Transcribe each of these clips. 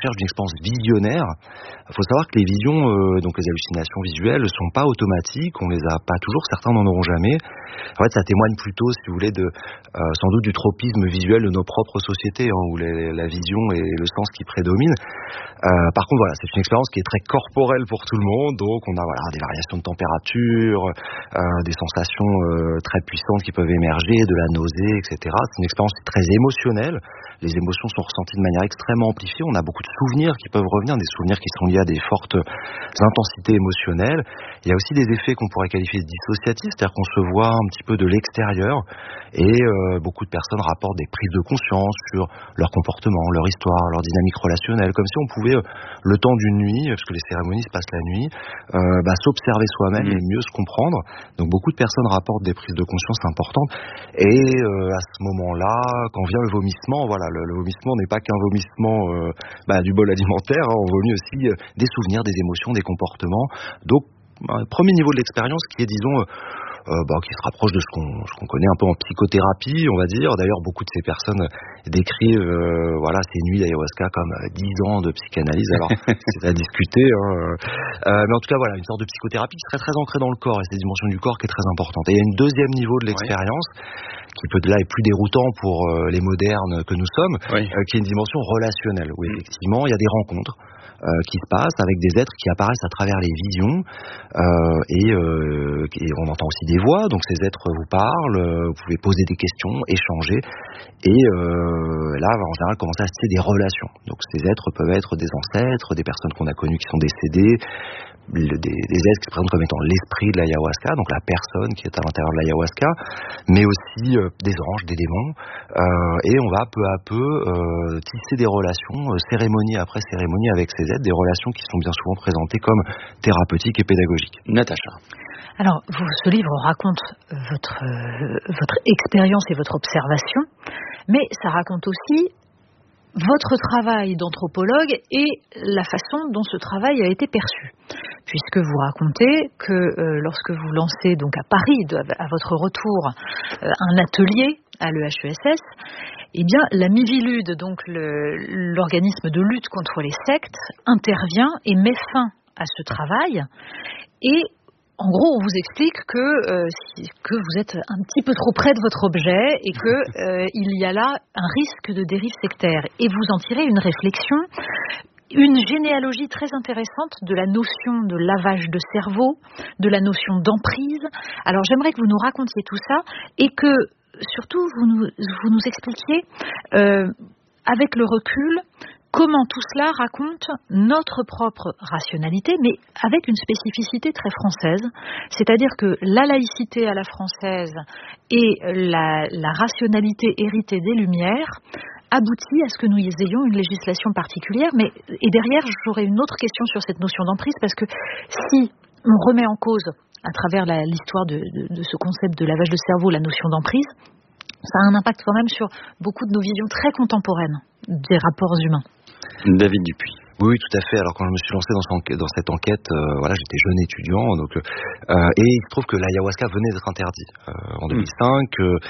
recherche d'une expérience visionnaire. Il faut savoir que les visions, donc les hallucinations visuelles, ne sont pas automatiques, on les a pas toujours, certains n'en auront jamais. En fait, ça témoigne plutôt, si vous voulez, sans doute du tropisme visuel de nos propres sociétés, où la vision est le sens qui prédomine. Par contre, voilà, c'est une expérience qui est très corporelle pour tout le monde, donc on a des variations de température, des sensations très puissantes qui peuvent émerger, de la nausée, etc. C'est une expérience très émotionnelle. Les émotions sont ressenties de manière extrêmement amplifiée. On a beaucoup de souvenirs qui peuvent revenir, des souvenirs qui sont liés à des fortes intensités émotionnelles. Il y a aussi des effets qu'on pourrait qualifier de dissociatifs, c'est-à-dire qu'on se voit un petit peu de l'extérieur et beaucoup de personnes rapportent des prises de conscience sur leur comportement, leur histoire, leur dynamique relationnelle, comme si on pouvait, le temps d'une nuit, parce que les cérémonies se passent la nuit, s'observer soi-même et mieux se comprendre. Donc beaucoup de personnes rapportent des prises de conscience importantes et à ce moment-là, quand vient le vomissement, le vomissement n'est pas qu'un vomissement du bol alimentaire, on vomit aussi des souvenirs, des émotions, des comportements. Donc, premier niveau de l'expérience qui est, disons, qui se rapproche de ce qu'on connaît un peu en psychothérapie, on va dire. D'ailleurs, beaucoup de ces personnes décrivent ces nuits d'ayahuasca comme 10 ans de psychanalyse. Alors, c'est à discuter. Mais en tout cas, une sorte de psychothérapie qui serait très ancrée dans le corps, et c'est la dimension du corps qui est très importante. Et il y a une deuxième niveau de l'expérience, qui peut là est plus déroutant pour les modernes que nous sommes, qui est une dimension relationnelle, où effectivement, il y a des rencontres qui se passent avec des êtres qui apparaissent à travers les visions, et on entend aussi des voix, donc ces êtres vous parlent, vous pouvez poser des questions, échanger, et là, en général, commencer à se tisser des relations. Donc ces êtres peuvent être des ancêtres, des personnes qu'on a connues qui sont décédées, des êtres qui se présentent comme étant l'esprit de l'ayahuasca, donc la personne qui est à l'intérieur de l'ayahuasca, mais aussi des anges, des démons, et on va peu à peu tisser des relations, cérémonie après cérémonie avec ces êtres, des relations qui sont bien souvent présentées comme thérapeutiques et pédagogiques. Natacha. Alors, ce livre raconte votre expérience et votre observation, mais ça raconte aussi votre travail d'anthropologue et la façon dont ce travail a été perçu. Puisque vous racontez que lorsque vous lancez donc à Paris, à votre retour, un atelier à l'EHESS, eh bien la Miviludes, donc l'organisme de lutte contre les sectes, intervient et met fin à ce travail. Et en gros, on vous explique que vous êtes un petit peu trop près de votre objet et que il y a là un risque de dérive sectaire. Et vous en tirez une réflexion, une généalogie très intéressante de la notion de lavage de cerveau, de la notion d'emprise. Alors j'aimerais que vous nous racontiez tout ça et que surtout vous nous expliquiez avec le recul comment tout cela raconte notre propre rationalité, mais avec une spécificité très française. C'est-à-dire que la laïcité à la française et la rationalité héritée des Lumières aboutit à ce que nous ayons une législation particulière. Et derrière, j'aurais une autre question sur cette notion d'emprise, parce que si on remet en cause, à travers l'histoire de ce concept de lavage de cerveau, la notion d'emprise, ça a un impact quand même sur beaucoup de nos visions très contemporaines des rapports humains. David Dupuis. Oui, tout à fait. Alors quand je me suis lancé dans cette enquête, j'étais jeune étudiant, et il se trouve que l'ayahuasca venait d'être interdit en 2005.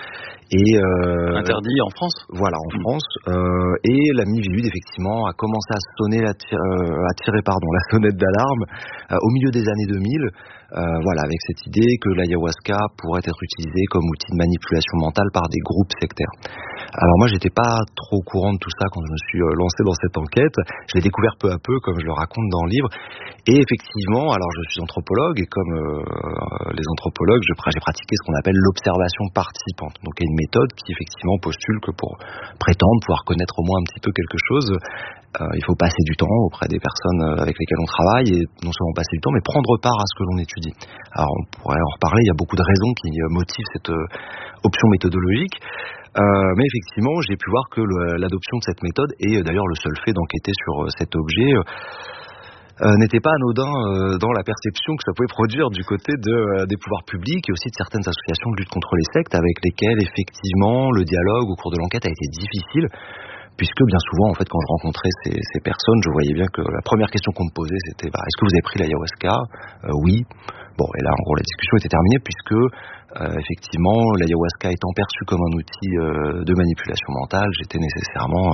Interdit en France. Voilà, en France. Et la Miviludes, effectivement, a commencé à tirer la sonnette d'alarme au milieu des années 2000. Avec cette idée que l'ayahuasca pourrait être utilisé comme outil de manipulation mentale par des groupes sectaires. Alors moi, j'étais pas trop au courant de tout ça quand je me suis lancé dans cette enquête. Je l'ai découvert peu à peu, comme je le raconte dans le livre. Et effectivement, alors je suis anthropologue, et comme les anthropologues, j'ai pratiqué ce qu'on appelle l'observation participante. Donc il y a une méthode qui effectivement postule que pour prétendre pouvoir connaître au moins un petit peu quelque chose, il faut passer du temps auprès des personnes avec lesquelles on travaille, et non seulement passer du temps, mais prendre part à ce que l'on étudie. Alors on pourrait en reparler, il y a beaucoup de raisons qui motivent cette option méthodologique. Mais effectivement, j'ai pu voir que l'adoption de cette méthode, et d'ailleurs le seul fait d'enquêter sur cet objet, n'était pas anodin dans la perception que ça pouvait produire du côté des pouvoirs publics et aussi de certaines associations de lutte contre les sectes, avec lesquelles effectivement le dialogue au cours de l'enquête a été difficile, puisque bien souvent, en fait, quand je rencontrais ces personnes, je voyais bien que la première question qu'on me posait, c'était est-ce que vous avez pris l'ayahuasca? Oui. Bon, et là, en gros, la discussion était terminée, puisque effectivement, l'ayahuasca étant perçu comme un outil de manipulation mentale, j'étais nécessairement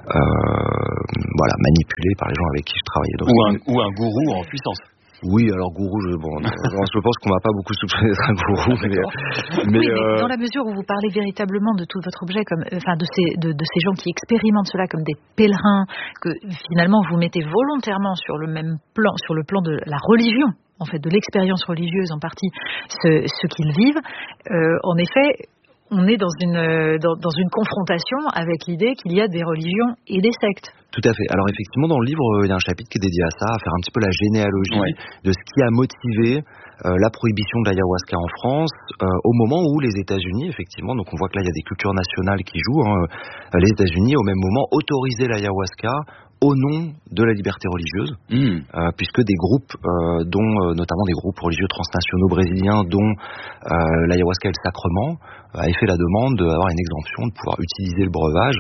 manipulé par les gens avec qui je travaillais. Donc, ou un gourou en puissance. Oui, alors gourou, je pense qu'on m'a pas beaucoup soupçonné d'être un gourou, mais dans la mesure où vous parlez véritablement de tout votre objet, comme, de ces gens qui expérimentent cela comme des pèlerins, que finalement vous mettez volontairement sur le même plan, sur le plan de la religion, en fait, de l'expérience religieuse en partie, ce qu'ils vivent. En effet, on est dans une confrontation avec l'idée qu'il y a des religions et des sectes. Tout à fait. Alors effectivement, dans le livre, il y a un chapitre qui est dédié à ça, à faire un petit peu la généalogie de ce qui a motivé la prohibition de l'ayahuasca en France au moment où les États-Unis, effectivement, donc on voit que là il y a des cultures nationales qui jouent, les États-Unis au même moment autorisaient l'ayahuasca au nom de la liberté religieuse, puisque des groupes, dont notamment des groupes religieux transnationaux brésiliens, dont l'ayahuasca est le sacrement, avaient fait la demande d'avoir une exemption, de pouvoir utiliser le breuvage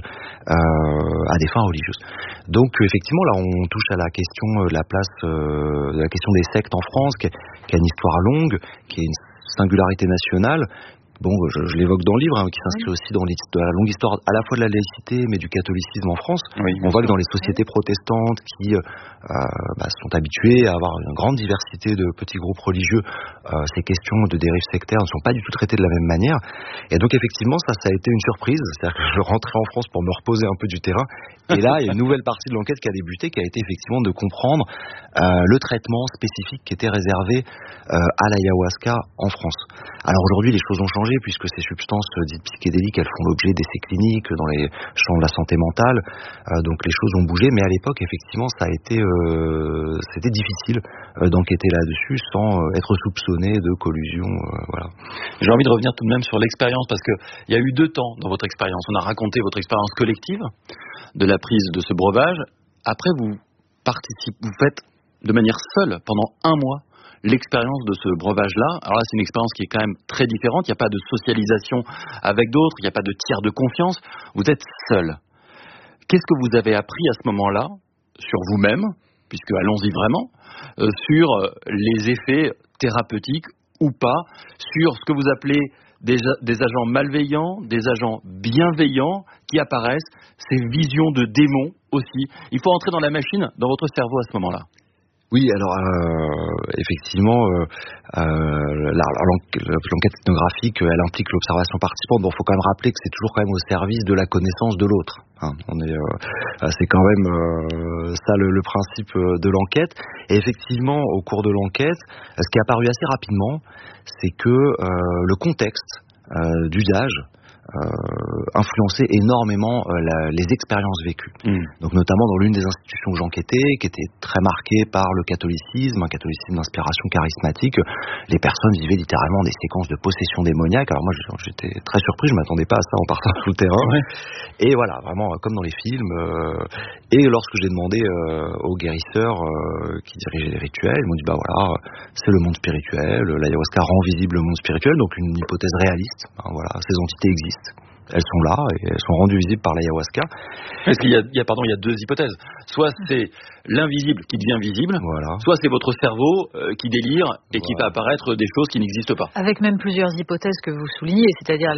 à des fins religieuses. Donc effectivement, là on touche à la question de la place, de la question des sectes en France, qui a une histoire longue, qui est une singularité nationale. Bon, je l'évoque dans le livre, qui s'inscrit aussi dans la longue histoire à la fois de la laïcité, mais du catholicisme en France. Oui, on voit que dans les sociétés protestantes qui sont habituées à avoir une grande diversité de petits groupes religieux, ces questions de dérives sectaires ne sont pas du tout traitées de la même manière. Et donc effectivement, ça a été une surprise. C'est-à-dire que je rentrais en France pour me reposer un peu du terrain. Et là, il y a une nouvelle partie de l'enquête qui a débuté, qui a été effectivement de comprendre le traitement spécifique qui était réservé à l'ayahuasca en France. Alors aujourd'hui, les choses ont changé, puisque ces substances dites psychédéliques, elles font l'objet d'essais cliniques dans les champs de la santé mentale, donc les choses ont bougé, mais à l'époque, effectivement, c'était difficile d'enquêter là-dessus sans être soupçonné de collusion. Voilà. J'ai envie de revenir tout de même sur l'expérience, parce qu'il y a eu 2 temps dans votre expérience. On a raconté votre expérience collective de la prise de ce breuvage. Après, vous faites de manière seule pendant 1 mois l'expérience de ce breuvage-là. Alors là, c'est une expérience qui est quand même très différente. Il n'y a pas de socialisation avec d'autres, il n'y a pas de tiers de confiance. Vous êtes seul. Qu'est-ce que vous avez appris à ce moment-là sur vous-même, puisque allons-y vraiment, sur les effets thérapeutiques ou pas, sur ce que vous appelez des agents malveillants, des agents bienveillants qui apparaissent, ces visions de démons aussi. Il faut entrer dans la machine, dans votre cerveau à ce moment-là. Oui, alors effectivement, l'enquête ethnographique, elle implique l'observation participante. Bon, il faut quand même rappeler que c'est toujours quand même au service de la connaissance de l'autre. C'est quand même ça le principe de l'enquête. Et effectivement, au cours de l'enquête, ce qui est apparu assez rapidement, c'est que le contexte d'usage influençait énormément les expériences vécues. Donc notamment dans l'une des institutions que j'enquêtais, qui était très marquée par le catholicisme, un catholicisme d'inspiration charismatique, les personnes vivaient littéralement des séquences de possession démoniaque. Alors moi j'étais très surpris, je m'attendais pas à ça en partant sur le terrain. Ouais. Et voilà, vraiment comme dans les films. Et lorsque j'ai demandé aux guérisseurs qui dirigeaient les rituels, ils m'ont dit c'est le monde spirituel, l'ayahuasca rend visible le monde spirituel, donc une hypothèse réaliste. Voilà, ces entités existent. Elles sont là et elles sont rendues visibles par l'ayahuasca. Est-ce qu'il y a 2 hypothèses. Soit c'est l'invisible qui devient visible, soit c'est votre cerveau qui délire et qui fait apparaître des choses qui n'existent pas. Avec même plusieurs hypothèses que vous soulignez, c'est-à-dire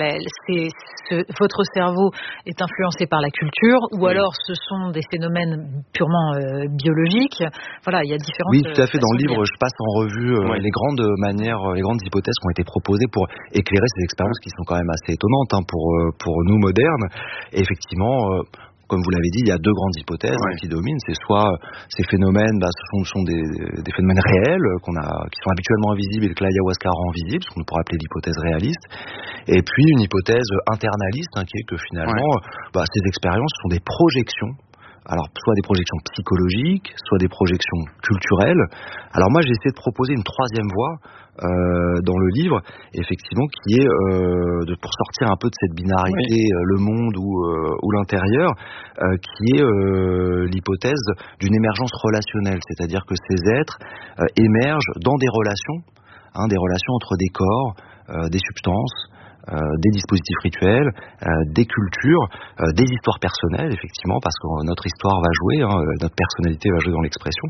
votre cerveau est influencé par la culture, ou alors ce sont des phénomènes purement biologiques. Voilà, il y a différentes... Oui, tout à fait. Dans le livre, je passe en revue les grandes hypothèses qui ont été proposées pour éclairer ces expériences qui sont quand même assez étonnantes pour nous modernes. Et effectivement, comme vous l'avez dit, il y a 2 grandes hypothèses qui dominent. C'est soit ces phénomènes, ce sont des phénomènes réels qui sont habituellement invisibles et que l'ayahuasca rend visible, ce qu'on pourrait appeler l'hypothèse réaliste. Et puis une hypothèse internaliste, qui est que finalement, ces expériences sont des projections. Alors, soit des projections psychologiques, soit des projections culturelles. Alors moi, j'ai essayé de proposer une 3e voie dans le livre, effectivement, qui est pour sortir un peu de cette binarité, le monde ou l'intérieur, qui est l'hypothèse d'une émergence relationnelle, c'est-à-dire que ces êtres émergent dans des relations entre des corps, des substances, des dispositifs rituels, des cultures, des histoires personnelles, effectivement, parce que notre histoire va jouer, notre personnalité va jouer dans l'expression.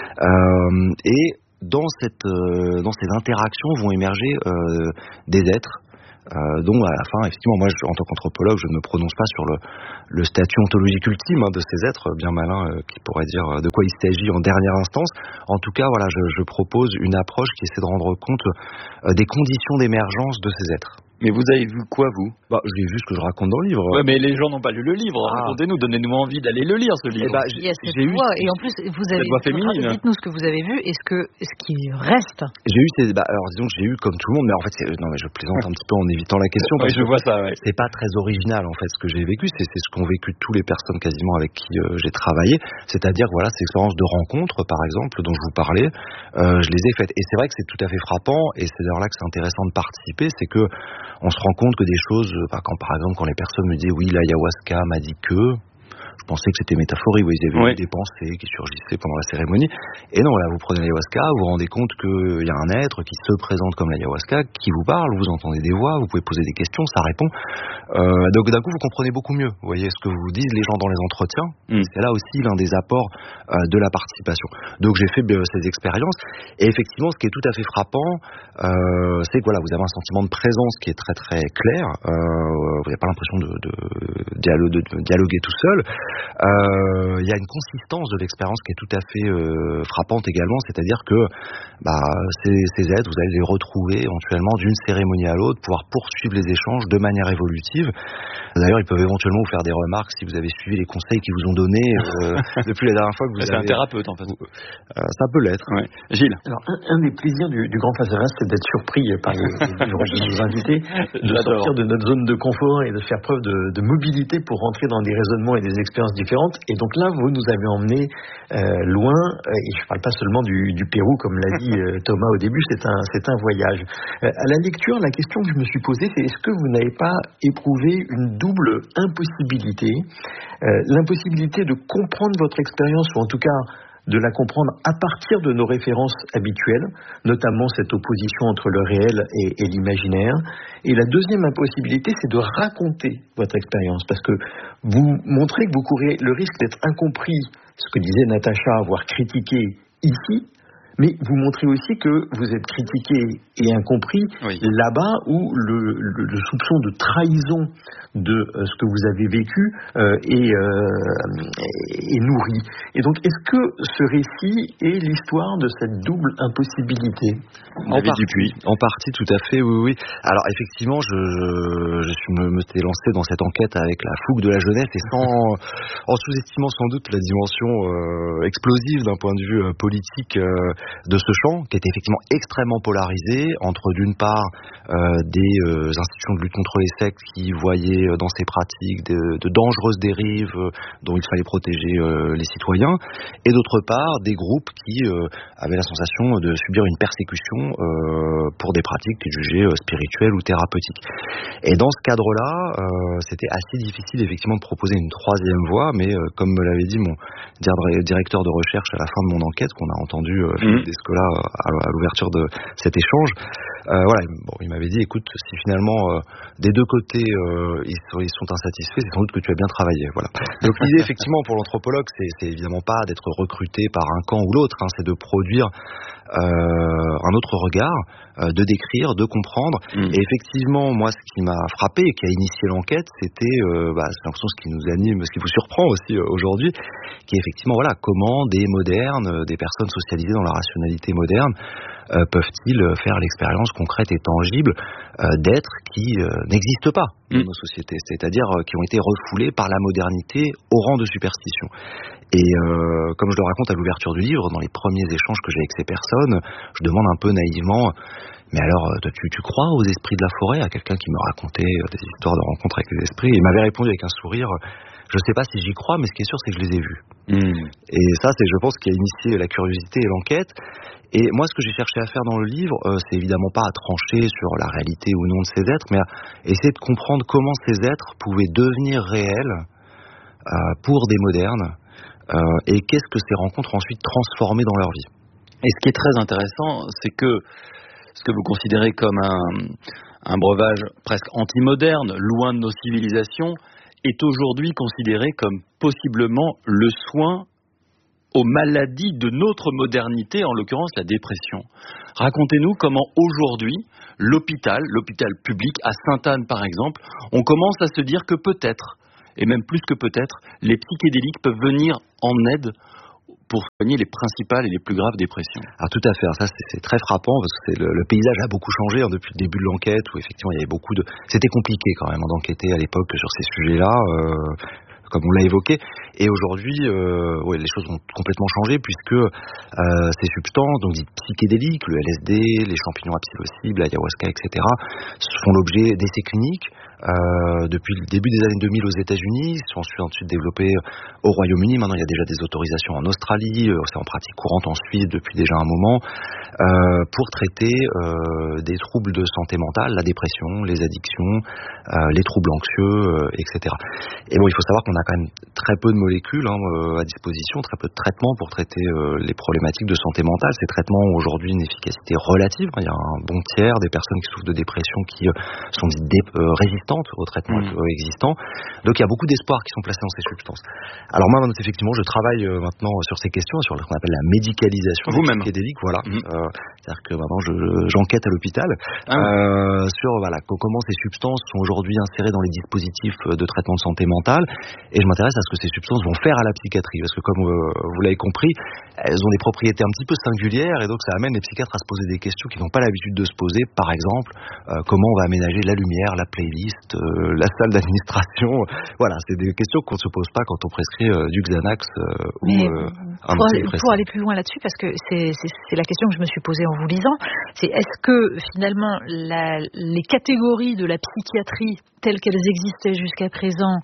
Et dans ces interactions vont émerger des êtres dont à la fin, effectivement, moi en tant qu'anthropologue, je ne me prononce pas sur le statut ontologique ultime de ces êtres bien malins qui pourraient dire de quoi il s'agit en dernière instance. En tout cas, voilà, je propose une approche qui essaie de rendre compte des conditions d'émergence de ces êtres. Mais vous avez vu quoi, vous ? J'ai vu ce que je raconte dans le livre. Ouais, mais les gens n'ont pas lu le livre. Racontez-nous, donnez-nous envie d'aller le lire, ce livre. Il y a cette voix, et en plus, vous avez dites-nous ce que vous avez vu et ce qui reste. J'ai eu alors disons que j'ai eu comme tout le monde, mais en fait, je plaisante un petit peu en évitant la question. Parce que je vois ça, ouais. C'est pas très original, en fait, ce que j'ai vécu. C'est ce qu'ont vécu tous les personnes quasiment avec qui j'ai travaillé. C'est-à-dire, voilà, ces expériences de rencontres, par exemple, dont je vous parlais, je les ai faites. Et c'est vrai que c'est tout à fait frappant, et c'est d'ailleurs là que c'est intéressant de participer, c'est que on se rend compte que des choses, quand les personnes me disaient oui, l'ayahuasca m'a dit que, je pensais que c'était métaphorique, il y avait des pensées qui surgissaient pendant la cérémonie. Et non, là, vous prenez l'ayahuasca, vous vous rendez compte qu'il y a un être qui se présente comme l'ayahuasca, qui vous parle, vous entendez des voix, vous pouvez poser des questions, ça répond. Donc d'un coup, vous comprenez beaucoup mieux, vous voyez, ce que vous disent les gens dans les entretiens. C'est là aussi l'un des apports de la participation. Donc j'ai fait ces expériences, et effectivement, ce qui est tout à fait frappant, c'est que voilà, vous avez un sentiment de présence qui est très très clair. Vous n'avez pas l'impression de dialoguer tout seul. Il y a une consistance de l'expérience qui est tout à fait frappante également, c'est-à-dire que ces êtres, vous allez les retrouver éventuellement d'une cérémonie à l'autre, pouvoir poursuivre les échanges de manière évolutive. D'ailleurs, ils peuvent éventuellement vous faire des remarques si vous avez suivi les conseils qu'ils vous ont donnés depuis la dernière fois que vous avez... C'est un thérapeute, en fait. Ça peut l'être. Ouais. Gilles. Alors, un des plaisirs du Grand Face à Face, c'est d'être surpris par les livres de nos invités, de sortir de notre zone de confort et de faire preuve de mobilité pour rentrer dans des raisonnements et des expériences différentes. Et donc là, vous nous avez emmenés loin, et je ne parle pas seulement du Pérou, comme l'a dit Thomas au début, c'est un voyage. À la lecture, la question que je me suis posée, c'est est-ce que vous n'avez pas éprouvé une double impossibilité, l'impossibilité de comprendre votre expérience, ou en tout cas de la comprendre à partir de nos références habituelles, notamment cette opposition entre le réel et l'imaginaire. Et la deuxième impossibilité, c'est de raconter votre expérience, parce que vous montrez que vous courez le risque d'être incompris, ce que disait Natacha, voire critiqué ici, mais vous montrez aussi que vous êtes critiqué et incompris là-bas où le soupçon de trahison de ce que vous avez vécu est nourri. Et donc, est-ce que ce récit est l'histoire de cette double impossibilité ? En partie, tout à fait, oui. Alors, effectivement, je me suis lancé dans cette enquête avec la fougue de la jeunesse et en sous-estimant sans doute la dimension explosive d'un point de vue politique de ce champ, qui était effectivement extrêmement polarisé entre d'une part des institutions de lutte contre les sectes qui voyaient dans ces pratiques de dangereuses dérives dont il fallait protéger les citoyens, et d'autre part des groupes qui avaient la sensation de subir une persécution pour des pratiques qu'ils jugeaient spirituelles ou thérapeutiques. Et dans ce cadre-là, c'était assez difficile effectivement de proposer une troisième voie, mais comme me l'avait dit mon directeur de recherche à la fin de mon enquête, qu'on a entendu Philippe Descola à l'ouverture de cet échange, il m'avait dit, écoute, si finalement des deux côtés ils sont insatisfaits, c'est sans doute que tu as bien travaillé. Voilà. Donc l'idée effectivement pour l'anthropologue, c'est évidemment pas d'être recruté par un camp ou l'autre, c'est de produire un autre regard, de décrire, de comprendre. Et effectivement, moi, ce qui m'a frappé et qui a initié l'enquête, c'était, c'est l'impression ce qui nous anime, ce qui vous surprend aussi aujourd'hui, qui est effectivement, comment des modernes, des personnes socialisées dans la rationalité moderne, peuvent-ils faire l'expérience concrète et tangible d'êtres qui n'existent pas dans nos sociétés, c'est-à-dire qui ont été refoulés par la modernité au rang de superstition. Et comme je le raconte à l'ouverture du livre, dans les premiers échanges que j'ai avec ces personnes, je demande un peu naïvement, mais alors, tu crois aux esprits de la forêt, à quelqu'un qui me racontait des histoires de rencontres avec les esprits, et il m'avait répondu avec un sourire, je sais pas si j'y crois, mais ce qui est sûr, c'est que je les ai vus. Et ça, c'est, je pense, ce qui a initié la curiosité et l'enquête. Et moi, ce que j'ai cherché à faire dans le livre, c'est évidemment pas à trancher sur la réalité ou non de ces êtres, mais à essayer de comprendre comment ces êtres pouvaient devenir réels pour des modernes, et qu'est-ce que ces rencontres ont ensuite transformé dans leur vie. Et ce qui est très intéressant, c'est que ce que vous considérez comme un breuvage presque anti-moderne, loin de nos civilisations, est aujourd'hui considéré comme possiblement le soin aux maladies de notre modernité, en l'occurrence la dépression. Racontez-nous comment aujourd'hui, l'hôpital public, à Sainte-Anne par exemple, on commence à se dire que peut-être, et même plus que peut-être, les psychédéliques peuvent venir en aide pour soigner les principales et les plus graves dépressions. Alors tout à fait, ça c'est très frappant parce que le paysage a beaucoup changé depuis le début de l'enquête où effectivement il y avait beaucoup de... C'était compliqué quand même d'enquêter à l'époque sur ces sujets-là, comme on l'a évoqué. Et aujourd'hui, les choses ont complètement changé puisque ces substances, donc dites psychédéliques, le LSD, les champignons à psilocibe, l'ayahuasca, etc., font l'objet d'essais cliniques. Depuis le début des années 2000 aux États-Unis, ils sont ensuite développés au Royaume-Uni. Maintenant, il y a déjà des autorisations en Australie, c'est en pratique courante en Suisse depuis déjà un moment, pour traiter des troubles de santé mentale, la dépression, les addictions, les troubles anxieux, etc. Et bon, il faut savoir qu'on a quand même très peu de molécules à disposition, très peu de traitements pour traiter les problématiques de santé mentale. Ces traitements ont aujourd'hui une efficacité relative. Il y a un bon tiers des personnes qui souffrent de dépression qui sont dites résistantes aux traitements existants. Donc il y a beaucoup d'espoirs qui sont placés dans ces substances. Alors moi, effectivement, je travaille maintenant sur ces questions, sur ce qu'on appelle la médicalisation des psychédéliques. Voilà. C'est-à-dire que maintenant, j'enquête à l'hôpital sur comment ces substances sont aujourd'hui insérées dans les dispositifs de traitement de santé mentale. Et je m'intéresse à ce que ces substances vont faire à la psychiatrie. Parce que comme vous l'avez compris, elles ont des propriétés un petit peu singulières et donc ça amène les psychiatres à se poser des questions qu'ils n'ont pas l'habitude de se poser. Par exemple, comment on va aménager la lumière, la playlist, la salle d'administration. Voilà, c'est des questions qu'on ne se pose pas quand on prescrit du Xanax ou un antidépresseur. Pour aller plus loin là-dessus, parce que c'est la question que je me suis posée en vous lisant, c'est est-ce que finalement les catégories de la psychiatrie telles qu'elles existaient jusqu'à présent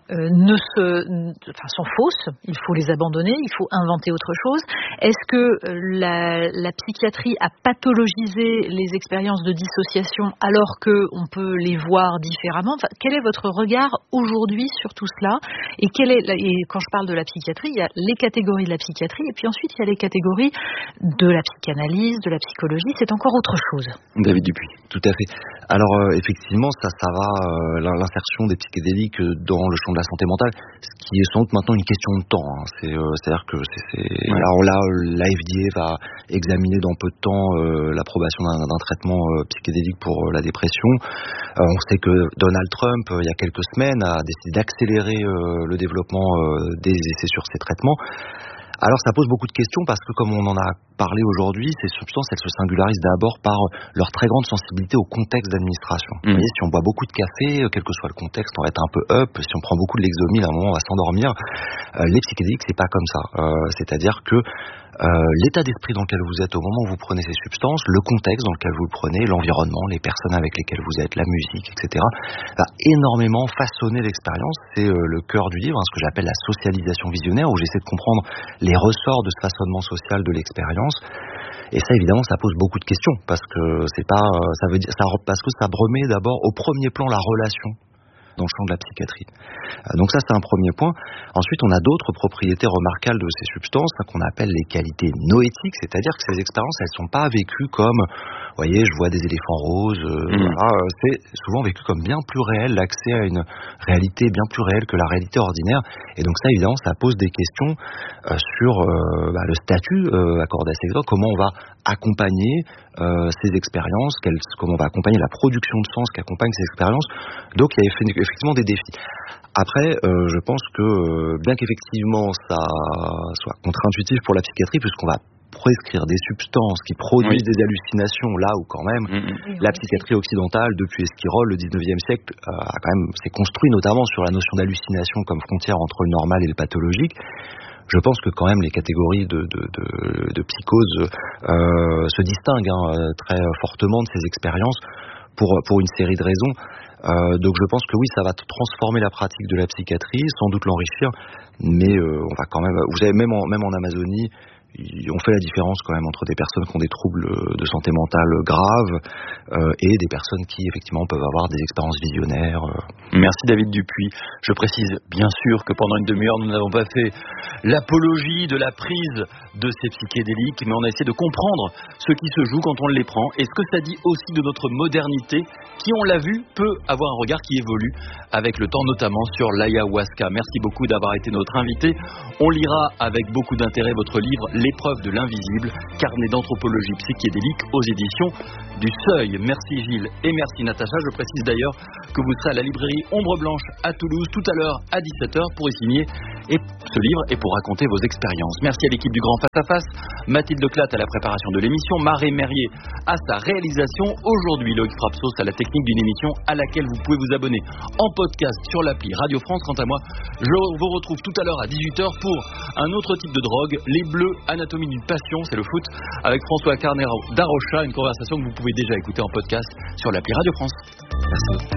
sont fausses, il faut les abandonner, il faut inventer autre chose. Est-ce que la psychiatrie a pathologisé les expériences de dissociation alors qu'on peut les voir différemment? Quel est votre regard aujourd'hui sur tout cela? Et quand je parle de la psychiatrie, il y a les catégories de la psychiatrie et puis ensuite il y a les catégories de la psychanalyse, de la psychologie, c'est encore autre chose. David Dupuis. Tout à fait. Alors effectivement, ça va, l'insertion des psychédéliques dans le champ de la santé mentale, ce qui est sans doute maintenant une question de temps. C'est-à-dire que alors là, la FDA va examiner dans peu de temps l'approbation d'un traitement psychédélique pour la dépression. On sait que Donald Trump, il y a quelques semaines, a décidé d'accélérer le développement des essais sur ces traitements. Alors ça pose beaucoup de questions parce que comme on en a parlé aujourd'hui, ces substances elles se singularisent d'abord par leur très grande sensibilité au contexte d'administration. Vous voyez, si on boit beaucoup de café, quel que soit le contexte, on va être un peu up. Si on prend beaucoup de Lexomil, à un moment on va s'endormir. Les psychédéliques c'est pas comme ça. C'est-à-dire que l'état d'esprit dans lequel vous êtes au moment où vous prenez ces substances, le contexte dans lequel vous le prenez, l'environnement, les personnes avec lesquelles vous êtes, la musique, etc., va énormément façonner l'expérience. C'est le cœur du livre, ce que j'appelle la socialisation visionnaire, où j'essaie de comprendre les ressorts de ce façonnement social de l'expérience. Et ça, évidemment, ça pose beaucoup de questions parce que parce que ça remet d'abord au premier plan la relation dans le champ de la psychiatrie. Donc ça, c'est un premier point. Ensuite, on a d'autres propriétés remarquables de ces substances qu'on appelle les qualités noétiques, c'est-à-dire que ces expériences, elles ne sont pas vécues comme, vous voyez, je vois des éléphants roses, c'est souvent vécu comme bien plus réel, l'accès à une réalité bien plus réelle que la réalité ordinaire. Et donc ça, évidemment, ça pose des questions sur le statut accordé à ces expériences, comment on va accompagner ces expériences, comment on va accompagner la production de sens qui accompagne ces expériences. Donc il y a effectivement des défis. Après, je pense que bien qu'effectivement ça soit contre-intuitif pour la psychiatrie, puisqu'on va prescrire des substances qui produisent des hallucinations, là où quand même la psychiatrie occidentale, depuis Esquirol, le 19e siècle, s'est construit notamment sur la notion d'hallucination comme frontière entre le normal et le pathologique. Je pense que quand même les catégories de psychose se distinguent très fortement de ces expériences pour une série de raisons. Donc je pense que oui, ça va transformer la pratique de la psychiatrie, sans doute l'enrichir, mais on va quand même. Vous avez même en Amazonie on fait la différence quand même entre des personnes qui ont des troubles de santé mentale graves et des personnes qui effectivement peuvent avoir des expériences visionnaires. Merci David Dupuis. Je précise bien sûr que pendant une demi-heure nous n'avons pas fait l'apologie de la prise de ces psychédéliques, mais on a essayé de comprendre ce qui se joue quand on les prend et ce que ça dit aussi de notre modernité qui, on l'a vu, peut avoir un regard qui évolue avec le temps, notamment sur l'ayahuasca. Merci beaucoup d'avoir été notre invité. On lira avec beaucoup d'intérêt votre livre L'épreuve de l'invisible, carnet d'anthropologie psychédélique aux éditions du Seuil. Merci Gilles et merci Natacha. Je précise d'ailleurs que vous serez à la librairie Ombre Blanche à Toulouse tout à l'heure à 17h pour y signer ce livre et pour raconter vos expériences. Merci à l'équipe du Grand Face à Face, Mathilde Leclat à la préparation de l'émission, Marie Merrier à sa réalisation. Aujourd'hui, Loïc Frapsos à la technique d'une émission à laquelle vous pouvez vous abonner en podcast sur l'appli Radio France. Quant à moi, je vous retrouve tout à l'heure à 18h pour un autre type de drogue, les Bleus, anatomie d'une passion, c'est le foot, avec François Carnero d'Arocha, une conversation que vous pouvez déjà écouter en podcast sur l'appli Radio France. Merci.